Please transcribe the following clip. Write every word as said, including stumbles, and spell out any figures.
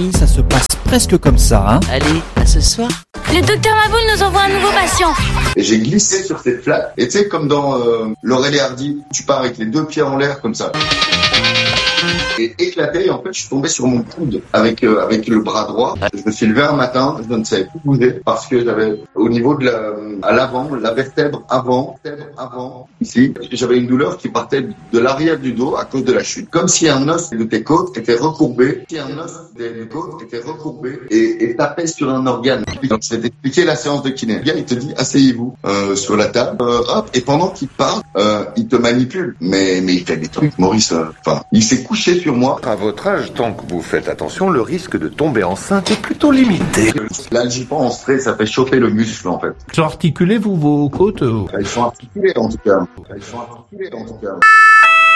Marie, ça se passe presque comme ça, hein. Allez, à ce soir. Le docteur Maboul nous envoie un nouveau patient. Et j'ai glissé sur cette flaque. Et tu sais, comme dans euh, Laurel et Hardy, tu pars avec les deux pieds en l'air comme ça. Et éclaté, et en fait, je suis tombé sur mon coude avec euh, avec le bras droit. Je me suis levé un matin, je ne savais plus bouger parce que j'avais au niveau de la à l'avant, la vertèbre avant, vertèbre avant ici, j'avais une douleur qui partait de l'arrière du dos à cause de la chute, comme si un os de tes côtes était recourbé, si un os de tes côtes était recourbé et, et tapait sur un organe. Donc, je vais t'expliquer la séance de kiné. Le gars, il te dit asseyez-vous euh, sur la table, euh, hop, et pendant qu'il parle, euh, il te manipule, mais mais il fait des trucs, Maurice. Enfin, euh, il s'est couché sur moi. À votre âge, tant que vous faites attention, le risque de tomber enceinte est plutôt limité. Là, j'y pense, ça fait chauffer le muscle, en fait. Ils sont articulés, vous, vos côtes? Elles sont articulées, en tout cas. Elles sont articulées, en tout cas.